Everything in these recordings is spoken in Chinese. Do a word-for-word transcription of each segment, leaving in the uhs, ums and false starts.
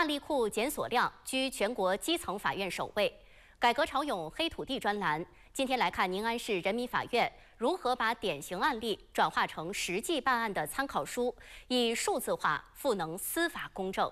案例库检索量居全国基层法院首位。改革潮涌黑土地专栏，今天来看宁安市人民法院如何把典型案例转化成实际办案的参考书，以数字化赋能司法公正。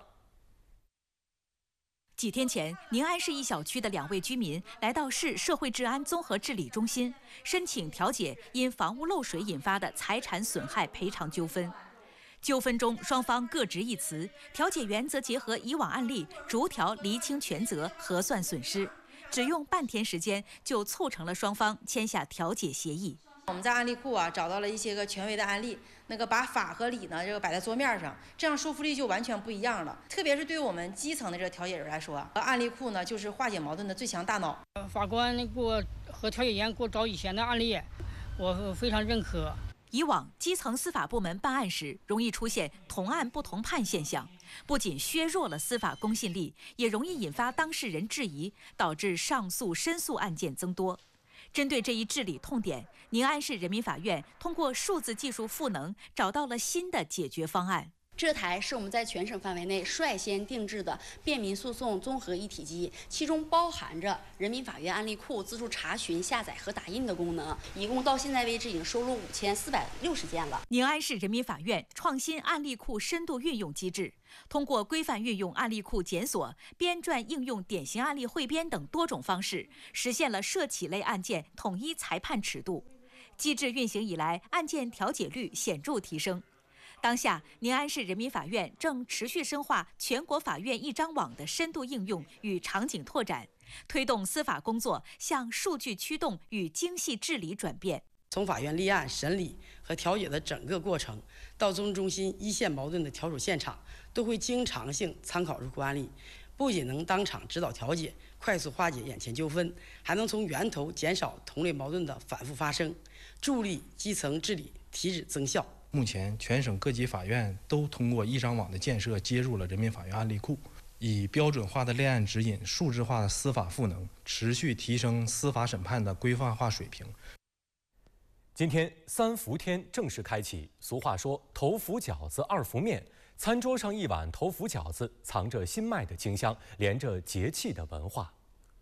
几天前，宁安市一小区的两位居民来到市社会治安综合治理中心，申请调解因房屋漏水引发的财产损害赔偿纠纷。纠纷中，双方各执一词，调解员则结合以往案例，逐条厘清权责、核算损失，只用半天时间就促成了双方签下调解协议。 我们在案例库啊找到了一些个权威的案例，那个把法和理呢这个摆在桌面上，这样说服力就完全不一样了。特别是对于我们基层的这个调解人来说，案例库呢就是化解矛盾的最强大脑。 法官给我和调解员给我找以前的案例，我非常认可。 以往基层司法部门办案时，容易出现同案不同判现象，不仅削弱了司法公信力，也容易引发当事人质疑，导致上诉、申诉案件增多。 针对这一治理痛点，宁安市人民法院通过数字技术赋能，找到了新的解决方案。 这台是我们在全省范围内率先定制的便民诉讼综合一体机，其中包含着人民法院案例库自助查询、下载和打印的功能。一共到现在为止已经收录五千四百六十件了。 宁安市人民法院创新案例库深度运用机制，通过规范运用案例库检索、编撰应用典型案例汇编等多种方式，实现了涉企类案件统一裁判尺度。机制运行以来，案件调解率显著提升。 当下，宁安市人民法院正持续深化全国法院一张网的深度应用与场景拓展，推动司法工作向数据驱动与精细治理转变。 从法院立案、审理和调解的整个过程，到综治中心一线矛盾的调处现场，都会经常性参考入库案例，不仅能当场指导调解，快速化解眼前纠纷，还能从源头减少同类矛盾的反复发生，助力基层治理提质增效。 目前，全省各级法院都通过一张网的建设，接入了人民法院案例库，以标准化的立案指引、数字化的司法赋能，持续提升司法审判的规范化水平。 今天三伏天正式开启。俗话说“头伏饺子，二伏面”，餐桌上一碗头伏饺子，藏着新麦的清香，连着节气的文化。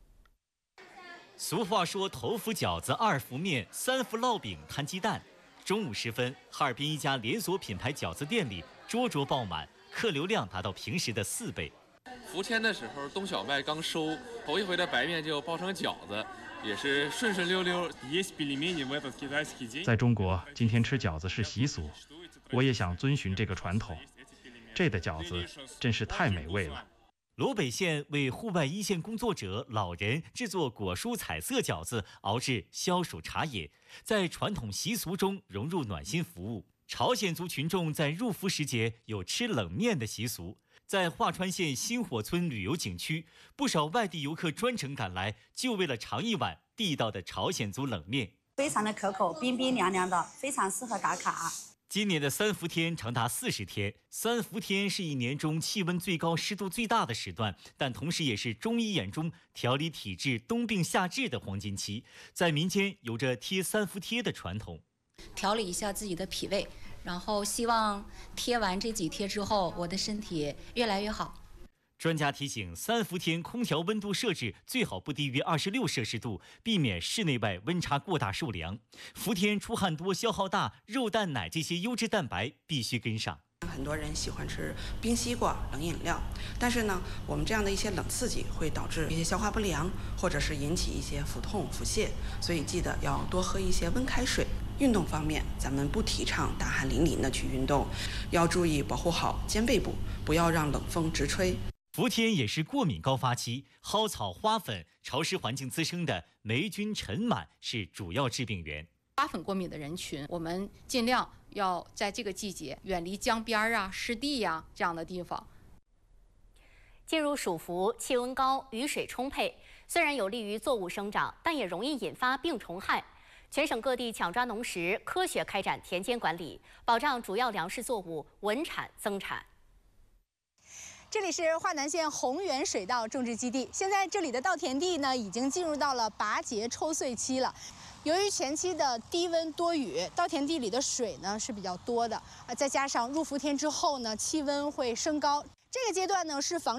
俗话说“头伏饺子，二伏面，三伏烙饼摊鸡蛋”。中午时分，哈尔滨一家连锁品牌饺子店里桌桌爆满，客流量达到平时的四倍。 伏天的时候，冬小麦刚收，头一回的白面就包成饺子，也是顺顺溜溜。 在中国，今天吃饺子是习俗，我也想遵循这个传统。这的饺子真是太美味了。 罗北县为户外一线工作者、老人制作果蔬彩色饺子，熬制消暑茶饮，在传统习俗中融入暖心服务。朝鲜族群众在入伏时节有吃冷面的习俗，在华川县新火村旅游景区，不少外地游客专程赶来，就为了尝一碗地道的朝鲜族冷面， 非常的可口，冰冰凉凉的，非常适合打卡。 今年的三伏天长达四十天，三伏天是一年中气温最高、湿度最大的时段，但同时也是中医眼中调理体质、冬病夏治的黄金期。在民间有着贴三伏贴的传统， 调理一下自己的脾胃，然后希望贴完这几贴之后，我的身体越来越好。 专家提醒，三伏天空调温度设置最好不低于二十六摄氏度，避免室内外温差过大受凉。伏天出汗多、消耗大，肉、蛋、奶这些优质蛋白必须跟上。 很多人喜欢吃冰西瓜、冷饮料，但是呢，我们这样的一些冷刺激会导致一些消化不良，或者是引起一些腹痛、腹泻，所以记得要多喝一些温开水。运动方面，咱们不提倡大汗淋漓的去运动，要注意保护好肩背部，不要让冷风直吹。 伏天也是过敏高发期，蒿草、花粉、潮湿环境滋生的霉菌尘螨是主要致病源。 花粉过敏的人群，我们尽量要在这个季节远离江边啊、湿地呀、啊、这样的地方。 进入暑伏，气温高，雨水充沛，虽然有利于作物生长，但也容易引发病虫害。全省各地抢抓农时，科学开展田间管理，保障主要粮食作物稳产增产。 这里是华南县宏源水稻种植基地，现在这里的稻田地呢，已经进入到了拔节抽穗期了。由于前期的低温多雨，稻田地里的水呢是比较多的啊，再加上入伏天之后呢，气温会升高，这个阶段呢是防